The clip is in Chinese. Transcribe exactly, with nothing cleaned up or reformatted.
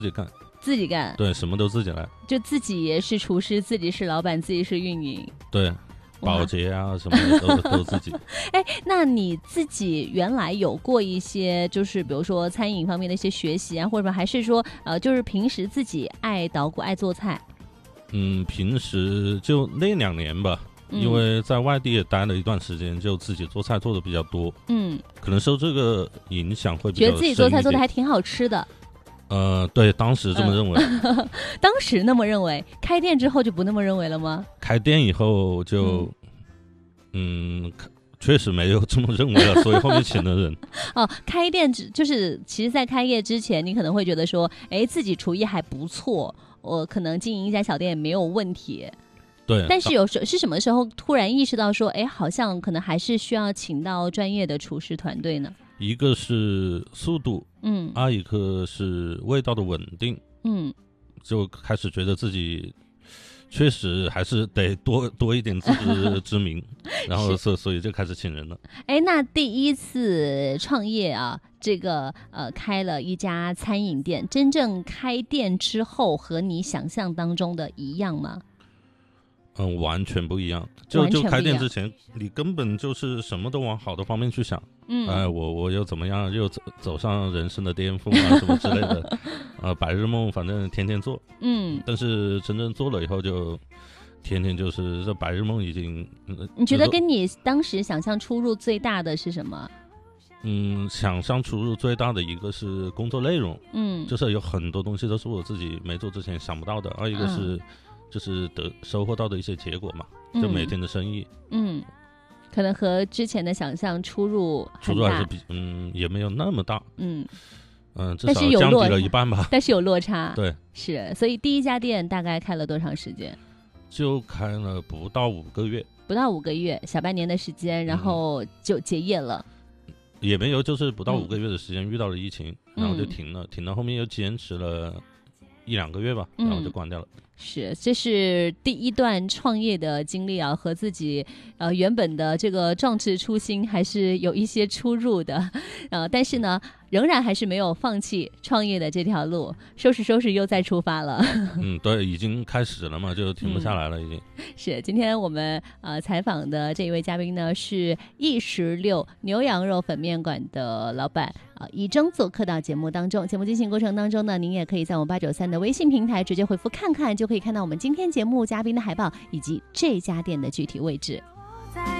自己干， 自己干， 对，什么都自己来， 就自己也是厨师，自己是老板，自己是运营， 对，保洁啊什么的都都自己。 哎，那你自己原来有过一些，就是比如说餐饮方面的一些学习啊，或者还是说呃，就是平时自己爱捣鼓、爱做菜？ 嗯，平时就那两年吧。因为在外地也待了一段时间，就自己做菜做的比较多，嗯，可能受这个影响会比较深一点， 觉得自己做菜做的还挺好吃的。 呃，对，当时这么认为。 嗯、当时那么认为，开店之后就不那么认为了吗？ 开店以后就，嗯。嗯确实没有这么认为了，所以后面请了人。 哦，开店就是其实在开业之前，你可能会觉得说，哎，自己厨艺还不错，我可能经营一家小店也没有问题。 对， 但是有时是什么时候突然意识到说，哎，好像可能还是需要请到专业的厨师团队呢？ 一个是速度，嗯，二一个是味道的稳定，嗯，就开始觉得自己确实还是得多多一点自知之明，然后所所以就开始请人了。 哎，那第一次创业啊，这个呃开了一家餐饮店，真正开店之后和你想象当中的一样吗？ 嗯，完全不一样。就就开店之前，你根本就是什么都往好的方面去想。嗯，哎、呃，我我又怎么样，又走走上人生的巅峰啊，什么之类的。呃，白日梦，反正天天做。嗯，但是真正做了以后就，天天就是这白日梦已经。 嗯、你觉得跟你当时想象出入最大的是什么？ 嗯，想象出入最大的一个是工作内容。嗯，就是有很多东西都是我自己没做之前想不到的。二一个是。嗯就是得收获到的一些结果嘛，就每天的生意，嗯，嗯可能和之前的想象出入很大， 出入还是比嗯也没有那么大，嗯嗯、呃，至少降低了一半吧， 但是有落差， 对， 是，所以第一家店大概开了多长时间？ 就开了不到五个月， 不到五个月，小半年的时间，然后就结业了。 嗯、也没有，就是不到五个月的时间遇到了疫情，嗯、然后就停了，停到后面又坚持了一两个月吧，然后就关掉了。嗯是，这是第一段创业的经历啊，和自己呃原本的这个壮志初心还是有一些出入的，呃，但是呢，仍然还是没有放弃创业的这条路，收拾收拾又再出发了。 嗯，对，已经开始了嘛，就停不下来了，已经。 嗯、是，今天我们呃采访的这一位嘉宾呢，是一十六牛羊肉粉面馆的老板啊、呃，以征做客到节目当中。节目进行过程当中呢，您也可以在我们八九三的微信平台直接回复看看，就可以看到我们今天节目嘉宾的海报以及这家店的具体位置。